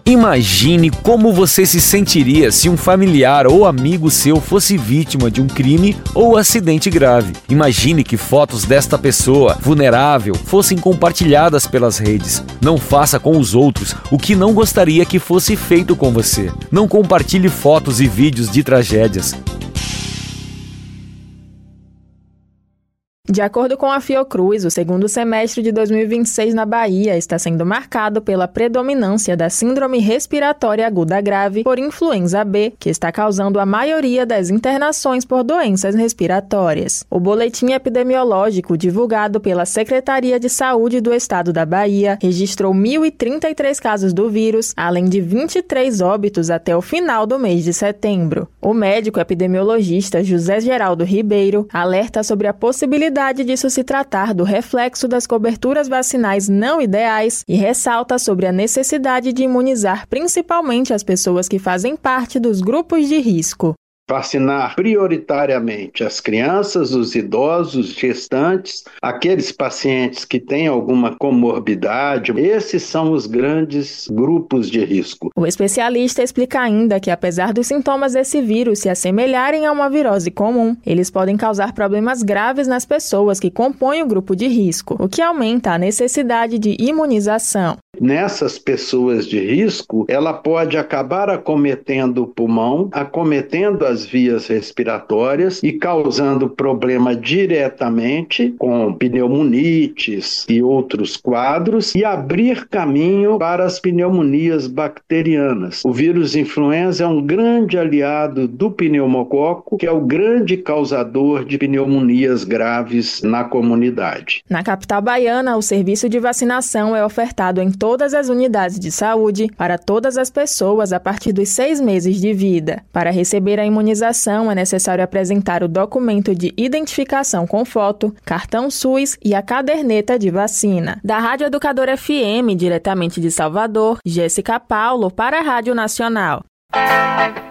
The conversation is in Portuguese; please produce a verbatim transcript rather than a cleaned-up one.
Imagine como você se sentiria se um familiar ou amigo seu fosse vítima de um crime ou acidente grave. Imagine que fotos desta pessoa vulnerável fossem compartilhadas pelas redes. Não faça com os outros o que não gostaria que fosse feito com você. Não compartilhe fotos e vídeos de tragédias. De acordo com a Fiocruz, o segundo semestre de dois mil e vinte e seis na Bahia está sendo marcado pela predominância da síndrome respiratória aguda grave por influenza B, que está causando a maioria das internações por doenças respiratórias. O boletim epidemiológico divulgado pela Secretaria de Saúde do Estado da Bahia registrou mil e trinta e três casos do vírus, além de vinte e três óbitos até o final do mês de setembro. O médico epidemiologista José Geraldo Ribeiro alerta sobre a possibilidade disso se tratar do reflexo das coberturas vacinais não ideais e ressalta sobre a necessidade de imunizar principalmente as pessoas que fazem parte dos grupos de risco. Vacinar prioritariamente as crianças, os idosos, gestantes, aqueles pacientes que têm alguma comorbidade. Esses são os grandes grupos de risco. O especialista explica ainda que, apesar dos sintomas desse vírus se assemelharem a uma virose comum, eles podem causar problemas graves nas pessoas que compõem o grupo de risco, o que aumenta a necessidade de imunização. Nessas pessoas de risco, ela pode acabar acometendo o pulmão, acometendo as vias respiratórias e causando problema diretamente com pneumonites e outros quadros e abrir caminho para as pneumonias bacterianas. O vírus influenza é um grande aliado do pneumococo, que é o grande causador de pneumonias graves na comunidade. Na capital baiana, o serviço de vacinação é ofertado em todas as unidades de saúde para todas as pessoas a partir dos seis meses de vida. Para receber a imunização, é necessário apresentar o documento de identificação com foto, cartão SUS e a caderneta de vacina. Da Rádio Educadora F M, diretamente de Salvador, Jéssica Paulo, para a Rádio Nacional.